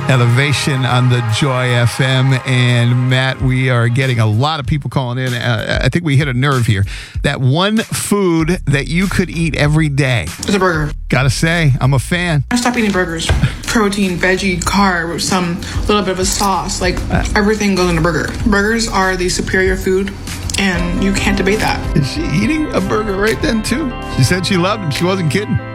Elevation on the Joy FM. And Matt, we are getting a lot of people calling in. I think we hit a nerve here. That one food that you could eat every day. It's a burger. Gotta say, I'm a fan. I stopped eating burgers. Protein, veggie, carb, some little bit of a sauce. Like everything goes in a burger. Burgers are the superior food, and you can't debate that. Is she eating a burger right then, too? She said she loved him. She wasn't kidding.